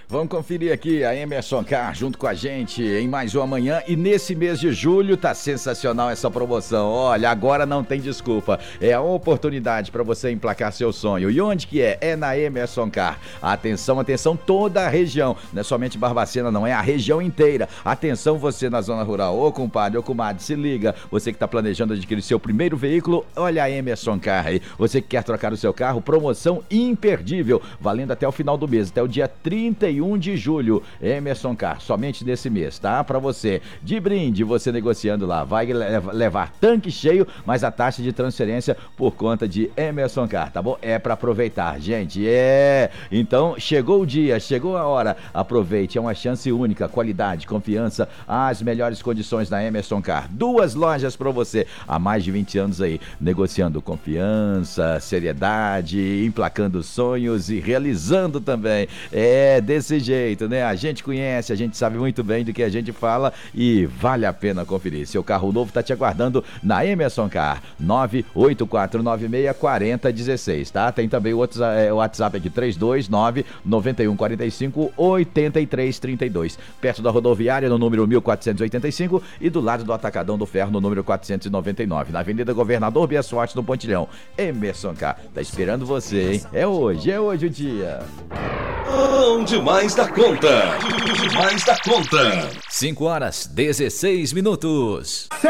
Vamos conferir aqui a Emerson Car junto com a gente em mais uma manhã. E nesse mês de julho tá sensacional essa promoção. Olha, agora não tem desculpa. É a oportunidade para você emplacar seu sonho. E onde que é? É na Emerson Car. Atenção, atenção, toda a região. Não é somente Barbacena, não. É a região inteira. Atenção você na zona rural. Ô compadre, ô comadre, se liga. Você que tá planejando adquirir seu primeiro veículo, olha a Emerson Car aí. Você que quer trocar o seu carro, promoção imperdível. Valendo até o final do mês, até o dia 31 de julho. Emerson Car, somente nesse mês, tá? Pra você, de brinde, você negociando lá, vai levar tanque cheio, mas a taxa de transferência por conta de Emerson Car, tá bom? É pra aproveitar, gente, Então, chegou o dia, chegou a hora, aproveite, é uma chance única, qualidade, confiança, as melhores condições da Emerson Car. 2 lojas pra você, há mais de 20 anos aí, negociando confiança, seriedade, emplacando sonhos e realizando também. Desse jeito, né? A gente conhece, a gente sabe muito bem do que a gente fala e vale a pena conferir. Seu carro novo tá te aguardando na Emerson Car, 984964016, tá? Tem também o WhatsApp aqui, 329-9145-8332, perto da rodoviária, no número 1485 e do lado do Atacadão do Ferro, no número 499, na Avenida Governador Bia Soares, no Pontilhão. Emerson Car, tá esperando você, hein? É hoje o dia. Bom demais da conta. Demais da conta. 5 horas, 16 minutos.